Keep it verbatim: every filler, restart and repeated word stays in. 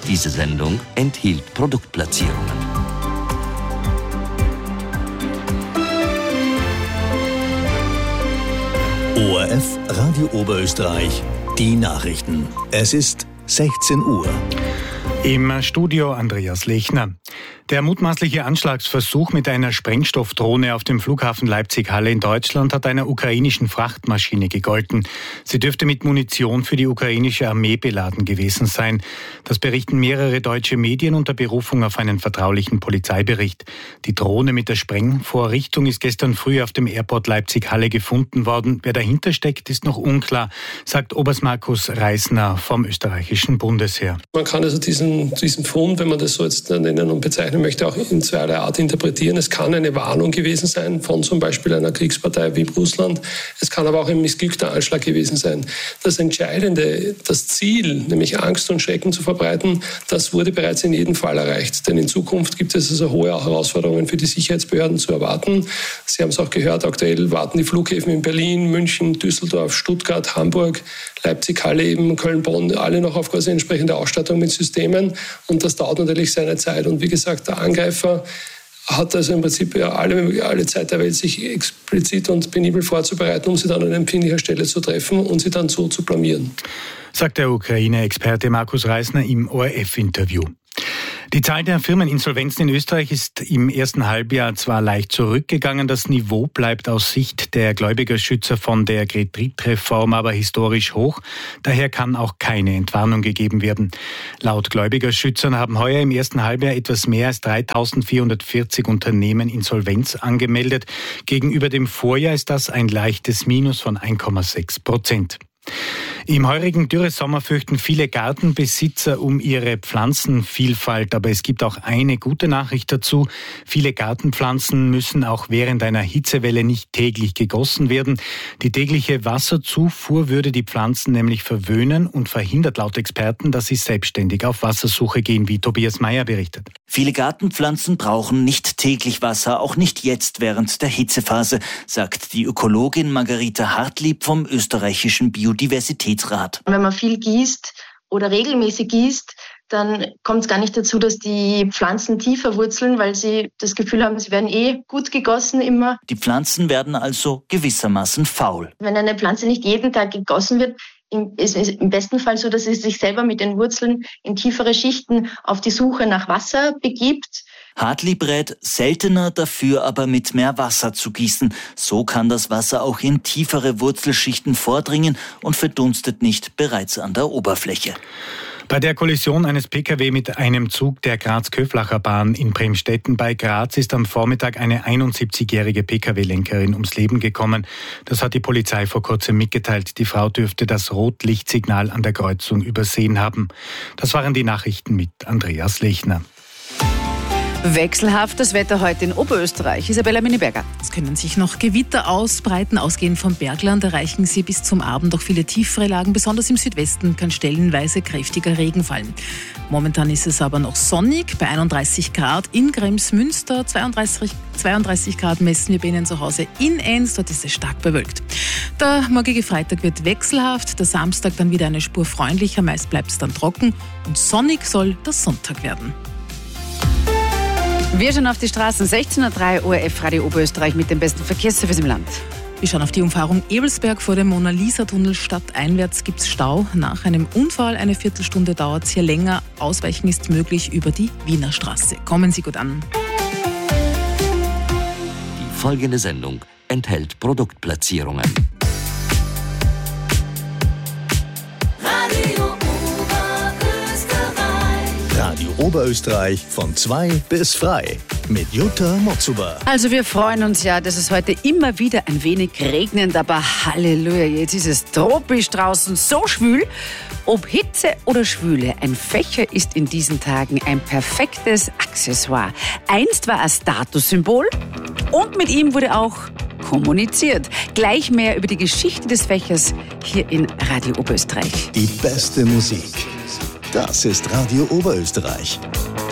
Diese Sendung enthielt Produktplatzierungen. O R F Radio Oberösterreich, die Nachrichten. Es ist sechzehn Uhr. Im Studio Andreas Lechner. Der mutmaßliche Anschlagsversuch mit einer Sprengstoffdrohne auf dem Flughafen Leipzig-Halle in Deutschland hat einer ukrainischen Frachtmaschine gegolten. Sie dürfte mit Munition für die ukrainische Armee beladen gewesen sein. Das berichten mehrere deutsche Medien unter Berufung auf einen vertraulichen Polizeibericht. Die Drohne mit der Sprengvorrichtung ist gestern früh auf dem Airport Leipzig-Halle gefunden worden. Wer dahinter steckt, ist noch unklar, sagt Oberst Markus Reisner vom österreichischen Bundesheer. Man kann also diesen, diesen Fund, wenn man das so jetzt nennen und bezeichnen möchte, auch in zweierlei Art interpretieren. Es kann eine Warnung gewesen sein von zum Beispiel einer Kriegspartei wie Russland. Es kann aber auch ein missglückter Anschlag gewesen sein. Das Entscheidende, das Ziel, nämlich Angst und Schrecken zu verbreiten, das wurde bereits in jedem Fall erreicht. Denn in Zukunft gibt es also hohe Herausforderungen für die Sicherheitsbehörden zu erwarten. Sie haben es auch gehört, aktuell warten die Flughäfen in Berlin, München, Düsseldorf, Stuttgart, Hamburg, Leipzig, Halle, eben Köln, Bonn, alle noch auf quasi entsprechende Ausstattung mit Systemen. Und das dauert natürlich seine Zeit. Und wie gesagt, der Angreifer hat also im Prinzip ja alle, alle Zeit der Welt, sich explizit und penibel vorzubereiten, um sie dann an empfindlicher Stelle zu treffen und sie dann so zu blamieren. Sagt der Ukraine-Experte Markus Reisner im O R F-Interview. Die Zahl der Firmeninsolvenzen in Österreich ist im ersten Halbjahr zwar leicht zurückgegangen, das Niveau bleibt aus Sicht der Gläubigerschützer von der Kreditreform aber historisch hoch. Daher kann auch keine Entwarnung gegeben werden. Laut Gläubigerschützern haben heuer im ersten Halbjahr etwas mehr als dreitausendvierhundertvierzig Unternehmen Insolvenz angemeldet. Gegenüber dem Vorjahr ist das ein leichtes Minus von eins Komma sechs Prozent. Im heurigen Dürresommer fürchten viele Gartenbesitzer um ihre Pflanzenvielfalt, aber es gibt auch eine gute Nachricht dazu. Viele Gartenpflanzen müssen auch während einer Hitzewelle nicht täglich gegossen werden. Die tägliche Wasserzufuhr würde die Pflanzen nämlich verwöhnen und verhindert laut Experten, dass sie selbstständig auf Wassersuche gehen, wie Tobias Meyer berichtet. Viele Gartenpflanzen brauchen nicht täglich Wasser, auch nicht jetzt während der Hitzephase, sagt die Ökologin Margarita Hartlieb vom österreichischen Biodiversitätsrat. Wenn man viel gießt oder regelmäßig gießt, dann kommt es gar nicht dazu, dass die Pflanzen tiefer wurzeln, weil sie das Gefühl haben, sie werden eh gut gegossen immer. Die Pflanzen werden also gewissermaßen faul. Wenn eine Pflanze nicht jeden Tag gegossen wird, ist es im besten Fall so, dass sie sich selber mit den Wurzeln in tiefere Schichten auf die Suche nach Wasser begibt. Hartlieb rät, seltener dafür aber mit mehr Wasser zu gießen. So kann das Wasser auch in tiefere Wurzelschichten vordringen und verdunstet nicht bereits an der Oberfläche. Bei der Kollision eines Pkw mit einem Zug der Graz-Köflacher Bahn in Bremstetten bei Graz ist am Vormittag eine einundsiebzigjährige Pkw-Lenkerin ums Leben gekommen. Das hat die Polizei vor kurzem mitgeteilt. Die Frau dürfte das Rotlichtsignal an der Kreuzung übersehen haben. Das waren die Nachrichten mit Andreas Lechner. Wechselhaftes Wetter heute in Oberösterreich. Isabella Miniberger. Es können sich noch Gewitter ausbreiten. Ausgehend vom Bergland erreichen sie bis zum Abend auch viele tiefere Lagen. Besonders im Südwesten kann stellenweise kräftiger Regen fallen. Momentan ist es aber noch sonnig bei einunddreißig Grad in Krems-Münster. zweiunddreißig, zweiunddreißig Grad messen wir bei Ihnen zu Hause in Enns. Dort ist es stark bewölkt. Der morgige Freitag wird wechselhaft. Der Samstag dann wieder eine Spur freundlicher. Meist bleibt es dann trocken. Und sonnig soll der Sonntag werden. Wir schauen auf die Straßen. sechzehn Uhr drei O R F Radio Oberösterreich mit dem besten Verkehrsservice im Land. Wir schauen auf die Umfahrung Ebelsberg vor dem Mona-Lisa-Tunnel. Stadteinwärts gibt es Stau. Nach einem Unfall eine Viertelstunde dauert es hier länger. Ausweichen ist möglich über die Wiener Straße. Kommen Sie gut an. Die folgende Sendung enthält Produktplatzierungen. Radio Oberösterreich von zwei bis frei mit Jutta Motzuber. Also wir freuen uns ja, dass es heute immer wieder ein wenig regnet, aber Halleluja, jetzt ist es tropisch draußen, so schwül. Ob Hitze oder Schwüle, ein Fächer ist in diesen Tagen ein perfektes Accessoire. Einst war er Statussymbol und mit ihm wurde auch kommuniziert. Gleich mehr über die Geschichte des Fächers hier in Radio Oberösterreich. Die beste Musik. Das ist Radio Oberösterreich.